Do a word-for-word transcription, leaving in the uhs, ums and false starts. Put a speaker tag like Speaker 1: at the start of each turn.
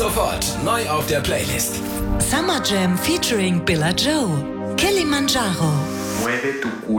Speaker 1: sofort neu auf der Playlist.
Speaker 2: Summer Jam featuring Billa Joe. Kilimanjaro.
Speaker 3: Mueve tu culo.